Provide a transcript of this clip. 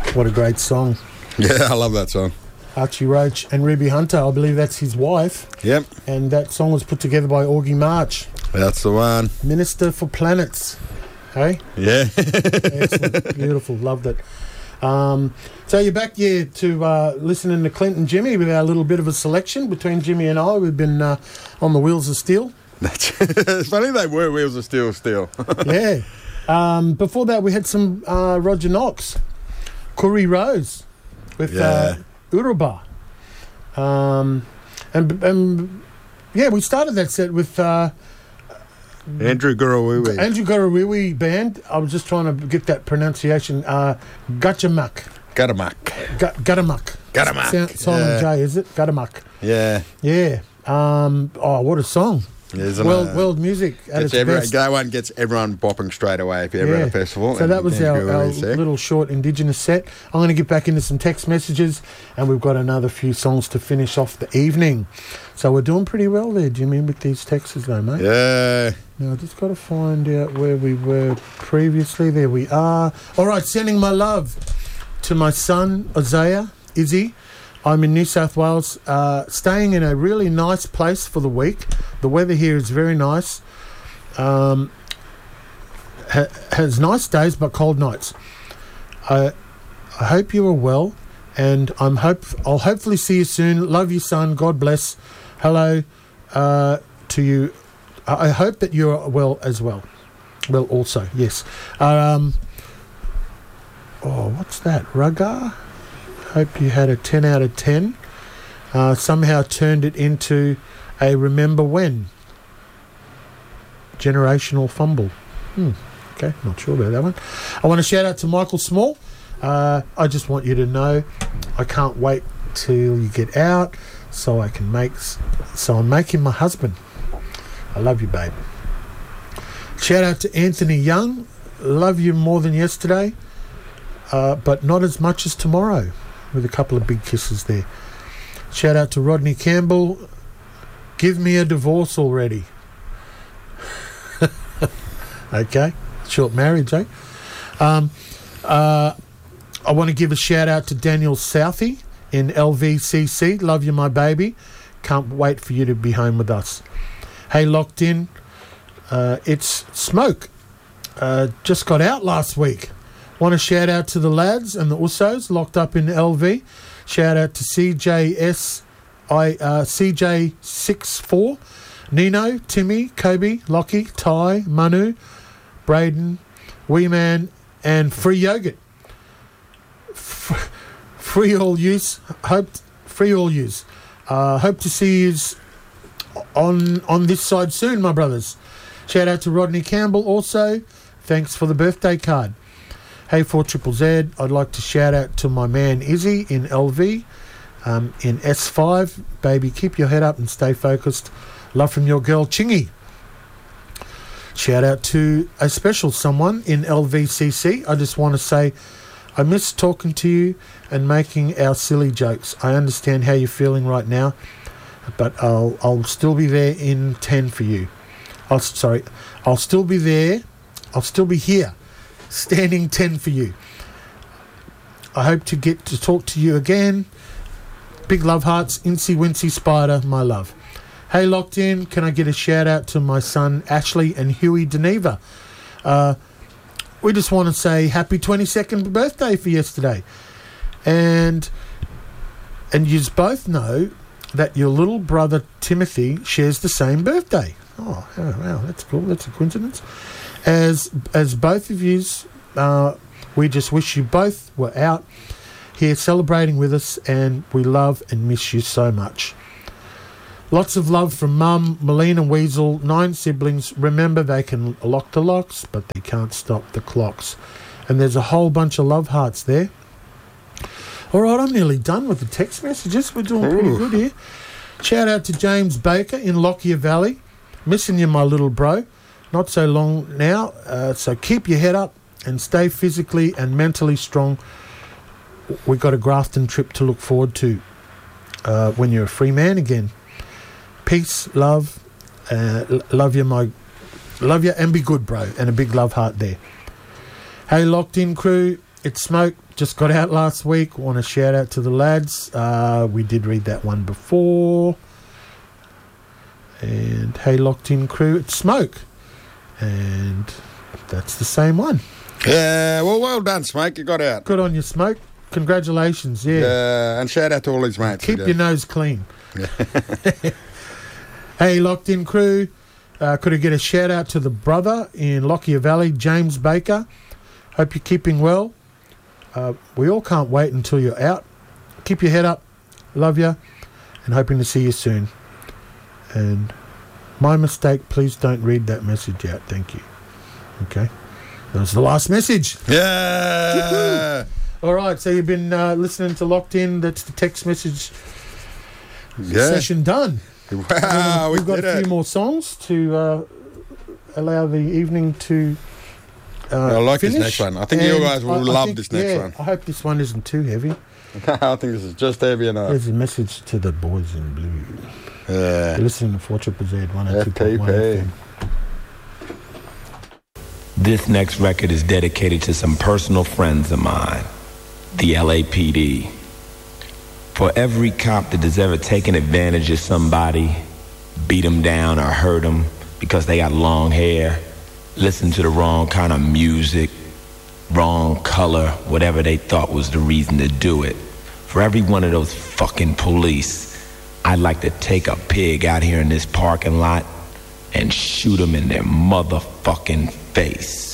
What a great song. Yeah, I love that song. Archie Roach and Ruby Hunter, I believe that's his wife. Yep. And that song was put together by Augie March. That's the one. Minister for Planets. Hey? Yeah. Excellent. Beautiful. Loved it. So you're back here to listening to Clint and Jimmy with our little bit of a selection between Jimmy and I. We've been on the Wheels of Steel. It's funny they were Wheels of Steel. Yeah. Before that, we had some Roger Knox, Curry Rose with Uruba. And we started that set with Andrew Gurawiwi. Andrew Gurawiwi Band. I was just trying to get that pronunciation. Gutchamak. Guttermuck. Silent J, is it? Guttermuck. Yeah. Yeah. What a song. World music at its best. That one gets everyone bopping straight away if you're ever at a festival. So that was our little short Indigenous set. I'm going to get back into some text messages, and we've got another few songs to finish off the evening. So we're doing pretty well there, Jimmy, with these texts though, mate. Yeah. Now, I've just got to find out where we were previously. There we are. All right, sending my love to my son, Isaiah, Izzy. I'm in New South Wales, staying in a really nice place for the week. The weather here is very nice. Has nice days but cold nights. I hope you are well, and I'll hopefully see you soon. Love you, son. God bless. Hello to you. I hope that you're well as well. Well, also, yes. What's that? Rugger? Hope you had a 10 out of 10. Somehow turned it into a remember when. Generational fumble. Okay, not sure about that one. I want to shout out to Michael Small. I just want you to know I can't wait till you get out so I'm making my husband. I love you, babe. Shout out to Anthony Young. Love you more than yesterday, but not as much as tomorrow. With a couple of big kisses there. Shout out to Rodney Campbell. Give me a divorce already. Okay. Short marriage, eh? I want to give a shout out to Daniel Southey in LVCC. Love you, my baby. Can't wait for you to be home with us. Hey, locked in. It's Smoke. Just got out last week. Want to shout out to the lads and the Usos locked up in LV. Shout out to CJ64, Nino, Timmy, Kobe, Lockie, Ty, Manu, Braden, Wee Man, and Free Yogurt. Free all use. Hope to see you on this side soon, my brothers. Shout out to Rodney Campbell also. Thanks for the birthday card. Hey, 4ZZZ, I'd like to shout out to my man Izzy in LV, in S5. Baby, keep your head up and stay focused. Love from your girl, Chingy. Shout out to a special someone in LVCC. I just want to say I miss talking to you and making our silly jokes. I understand how you're feeling right now, but I'll still be there in 10 for you. I'll still be there. I'll still be here. Standing 10 for you. I hope to get to talk to you again. Big love hearts, Incy Wincy Spider, my love. Hey, locked in, can I get a shout out to my son Ashley and Huey Deneva? We just want to say happy 22nd birthday for yesterday. And you both know that your little brother Timothy shares the same birthday. Oh, wow, that's cool. That's a coincidence. As both of yous, we just wish you both were out here celebrating with us, and we love and miss you so much. Lots of love from Mum, Melina Weasel, 9 siblings. Remember, they can lock the locks, but they can't stop the clocks. And there's a whole bunch of love hearts there. All right, I'm nearly done with the text messages. We're doing pretty good here. Shout out to James Baker in Lockyer Valley. Missing you, my little bro. Not so long now, so keep your head up and stay physically and mentally strong. We've got a Grafton trip to look forward to when you're a free man again. Peace, love, love you, and be good, bro. And a big love heart there. Hey, locked in crew, It's Smoke. Just got out last week. Want to shout out to the lads. We did read that one before. And hey, Locked In crew, it's Smoke. And that's the same one. Yeah, well done, Smoke. You got out. Good on you, Smoke. Congratulations, yeah. And shout out to all his mates. Keep your nose clean. Hey, Locked In crew. Could I get a shout out to the brother in Lockyer Valley, James Baker. Hope you're keeping well. We all can't wait until you're out. Keep your head up. Love you. And hoping to see you soon. And my mistake, please don't read that message out. Thank you. Okay. That was the last message. Yeah. All right. So you've been listening to Locked In. That's the text message session done. Wow. We've got a few more songs to allow the evening to I like finish. this next one. I think you guys will love this next one. I hope this one isn't too heavy. I think this is just heavy enough. There's a message to the boys in blue. Yeah. You're listening to 4ZZZ 102.1 FTP. FM. This next record is dedicated to some personal friends of mine, the LAPD. For every cop that has ever taken advantage of somebody, beat them down or hurt them because they got long hair, listened to the wrong kind of music, wrong color, whatever they thought was the reason to do it. For every one of those fucking police, I'd like to take a pig out here in this parking lot and shoot them in their motherfucking face.